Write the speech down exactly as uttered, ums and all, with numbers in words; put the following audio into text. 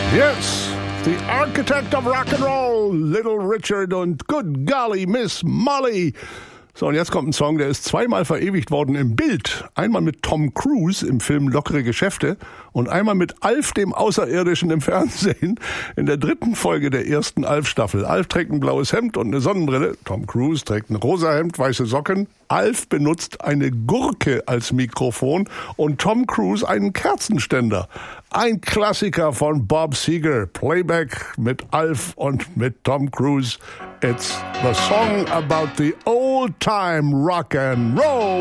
Yes, the architect of rock and roll, Little Richard und Good Golly, Miss Molly. So, und jetzt kommt ein Song, der ist zweimal verewigt worden im Bild. Einmal mit Tom Cruise im Film Lockere Geschäfte und einmal mit Alf dem Außerirdischen im Fernsehen in der dritten Folge der ersten Alf-Staffel. Alf trägt ein blaues Hemd und eine Sonnenbrille. Tom Cruise trägt ein rosa Hemd, weiße Socken. Alf benutzt eine Gurke als Mikrofon und Tom Cruise einen Kerzenständer. Ein Klassiker von Bob Seger. Playback mit Alf und mit Tom Cruise. It's the song about the old time rock and roll.